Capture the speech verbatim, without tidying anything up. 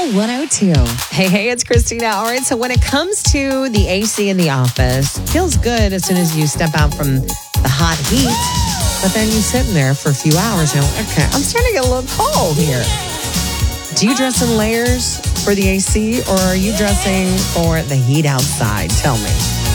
one oh two. Hey, hey, it's Christina. All right, so when it comes to the A C in the office, feels good as soon as you step out from the hot heat, but then you sit in there for a few hours, you're like, okay, I'm starting to get a little cold here. Do you dress in layers for the A C, or are you dressing for the heat outside? Tell me.